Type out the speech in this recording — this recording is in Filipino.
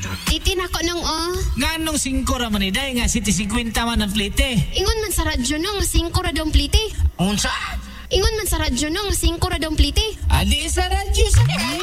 Titin ako nung Nganong 5 ra man day nga 50 man ang plite. Ingon man sa radyo no, nga 5 ra daw ang plite. Unsa? Ingon man sa radyo no, nga 5 ra daw ang plite. Adi sa radyo sa